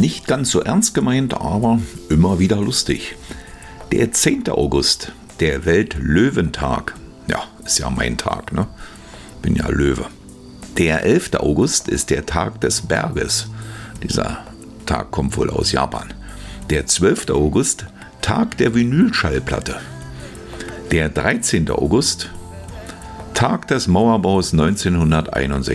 Nicht ganz so ernst gemeint, aber immer wieder lustig. Der 10. August, der Welt-Löwentag. Ja, ist ja mein Tag, ne? Bin ja Löwe. Der 11. August ist der Tag des Berges. Dieser Tag kommt wohl aus Japan. Der 12. August, Tag der Vinylschallplatte. Der 13. August, Tag des Mauerbaus 1961.